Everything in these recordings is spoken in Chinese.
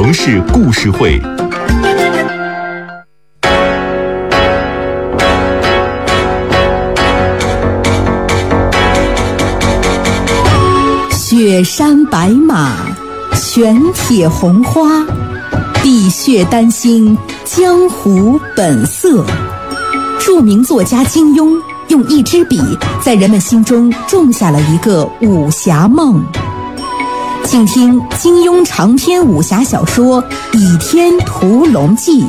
城市故事会。 雪山白马，玄铁红花，碧血丹心，江湖本色。著名作家金庸用一支笔在人们心中种下了一个武侠梦。请听金庸长篇武侠小说《倚天屠龙记》。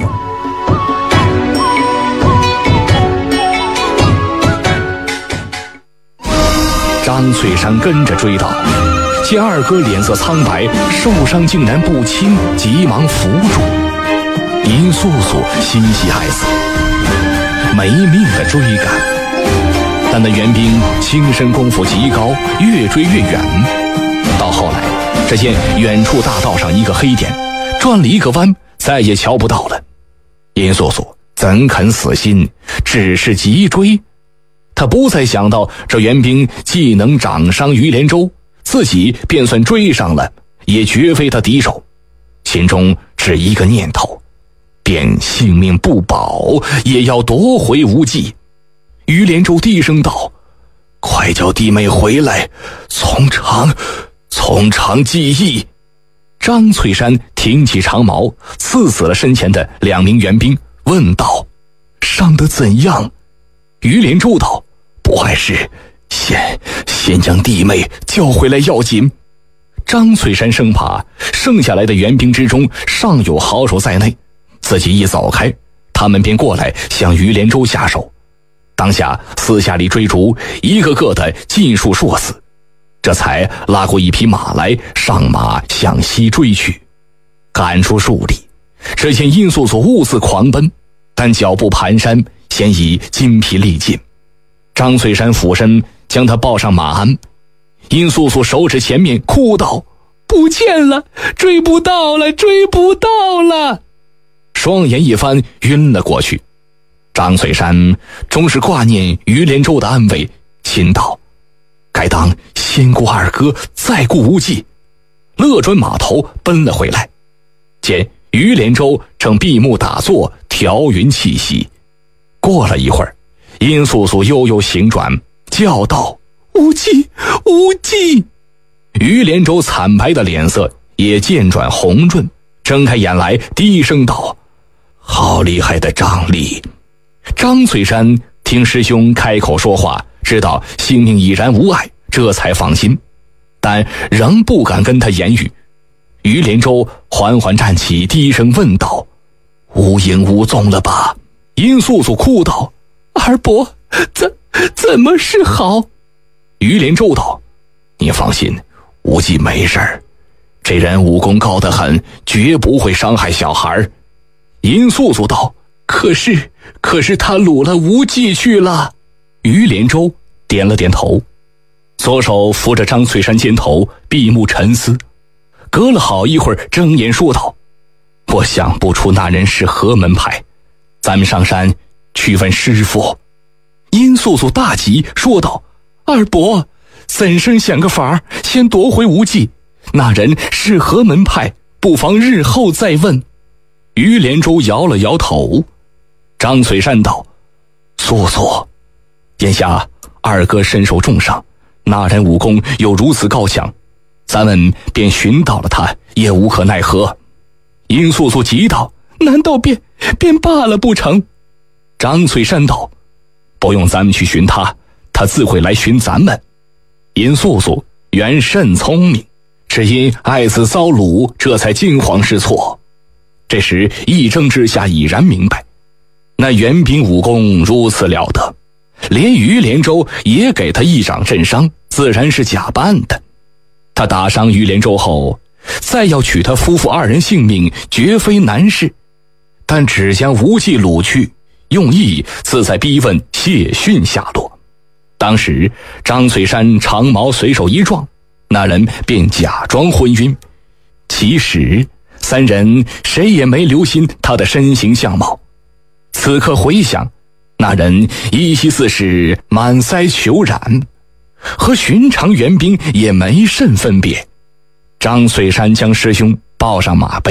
张翠山跟着追到，见二哥脸色苍白，受伤竟然不轻，急忙扶住。殷素素心系孩子，没命的追赶，但那援兵轻身功夫极高，越追越远。到后来，只见远处大道上一个黑点，转了一个弯，再也瞧不到了。殷素素怎肯死心，只是急追。他不再想到这援兵既能掌伤于连州，自己便算追上了，也绝非他敌手。心中只一个念头，便性命不保，也要夺回无忌。于连州低声道：“快叫弟妹回来，从长计议。”张翠山挺起长矛，刺死了身前的2名援兵，问道：“伤得怎样？”于连州道：“不碍事，先将弟妹叫回来要紧。”张翠山生怕剩下来的援兵之中尚有好手在内，自己一走开，他们便过来向于连州下手。当下四下里追逐，一个个的尽数硕死，这才拉过一匹马来，上马向西追去。赶出数里，只见殷素素兀自狂奔，但脚步蹒跚，显已筋疲力尽。张翠山俯身将他抱上马鞍，殷素素手指前面哭道：“不见了，追不到了，追不到了！”双眼一翻，晕了过去。张翠山终是挂念于连州的安危，心道：该当先顾二哥，再顾无忌。勒转马头奔了回来，见于连州正闭目打坐，调匀气息。过了一会儿，殷素素悠悠行转，叫道：“无忌，无忌！”于连州惨白的脸色也渐转红润，睁开眼来，低声道：“好厉害的张力！”张翠山听师兄开口说话，知道性命已然无碍，这才放心，但仍不敢跟他言语。于连州缓缓站起，低声问道：“无影无踪了吧？”殷素素哭道：“二伯，怎么是好？”于连州道：“你放心，无忌没事儿，这人武功高得很，绝不会伤害小孩。”殷素素道：“可是他掳了无忌去了。”于连州点了点头，左手扶着张翠山肩头，闭目沉思。隔了好一会儿，睁眼说道：“我想不出那人是何门派，咱们上山去问师傅。”殷素素大急，说道：“二伯，怎生想个法儿，先夺回无忌？那人是何门派，不妨日后再问。”于连州摇了摇头。张翠山道：“素素，眼下二哥身受重伤，那人武功又如此高强，咱们便寻到了他，也无可奈何。”殷素素急道：“难道便罢了不成？”张翠山道：“不用咱们去寻他，他自会来寻咱们。”殷素素原甚聪明，只因爱子遭掳，这才惊慌失措。这时一怔之下，已然明白，那援兵武功如此了得，连于连州也给他一掌震伤，自然是假扮的。他打伤于连州后，再要取他夫妇2人性命，绝非难事，但只将无忌掳去，用意自在逼问谢逊下落。当时张翠山长矛随手一撞，那人便假装昏晕。其实3人谁也没留心他的身形相貌。此刻回想，那人依稀似是满腮虬髯，和寻常援兵也没甚分别。张翠山将师兄抱上马背，